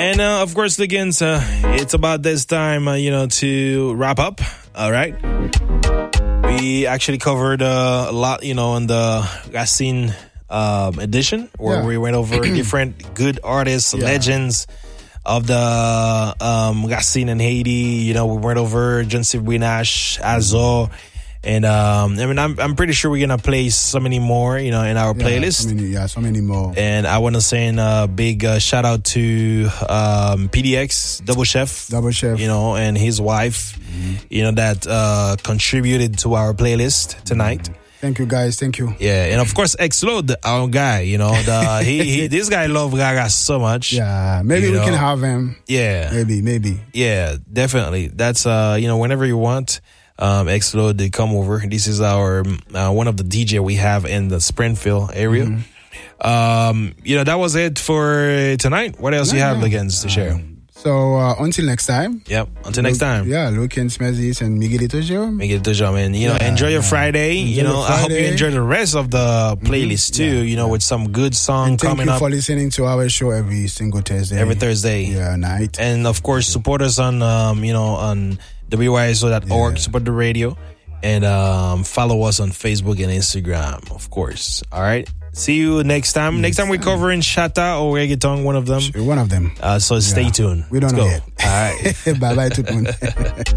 And of course, Liggins, it's about this time, to wrap up. All right. We actually covered a lot, in the Racine edition, where we went over different good artists, legends of the Racine in Haiti. We went over John-Sylvain Winash, Azo. And I'm pretty sure we're gonna play so many more, in our playlist. So many more. And I want to send a big shout out to PDX Double Chef, and his wife, that contributed to our playlist tonight. Thank you, guys. Thank you. Yeah, and of course, Exlode, our guy. This guy loves Gaga so much. Yeah, maybe we can have him. Yeah, maybe. Yeah, definitely. That's whenever you want. Exlode, they come over. This is our one of the DJ we have in the Springfield area. That was it for tonight. What else you have against to share? So until next time. Yep. Until next time. Yeah, Lucan Smezis and Miguelito Joe. Man. Enjoy your Friday. I hope you enjoy the rest of the playlist too. With some good songs coming up. Thank you for listening to our show every single Thursday. Every Thursday. Yeah, night. And of course, support us on on WYSO.org, support the radio, and follow us on Facebook and Instagram, of course. All right. See you next time. Next time we're covering Shatta or Reggaeton, one of them. One of them. So stay tuned. We don't know yet. All right. Bye-bye, Tukun.